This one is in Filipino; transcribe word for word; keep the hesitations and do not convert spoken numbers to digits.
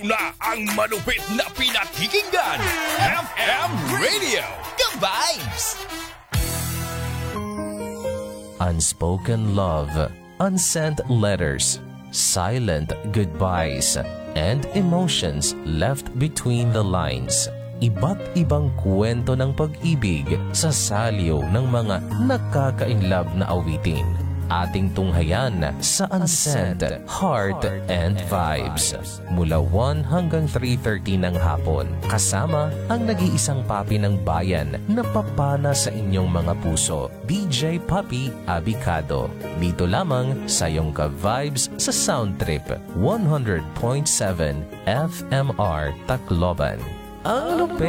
Ito na ang malupit na pinakikinggan, F M Radio Ka-Vibes! Unspoken love, unsent letters, silent goodbyes, and emotions left between the lines. Iba't ibang kwento ng pag-ibig sa saliw ng mga nakaka-inlove na awitin. Ating tunghayan sa Unsent Heart and Vibes. Mula one hanggang three thirty ng hapon. Kasama ang nag-iisang papi ng bayan na papana sa inyong mga puso. D J Papi Abicado. Dito lamang sa iyong ka-vibes sa Soundtrip one hundred point seven F M R Tacloban. Ang lupit!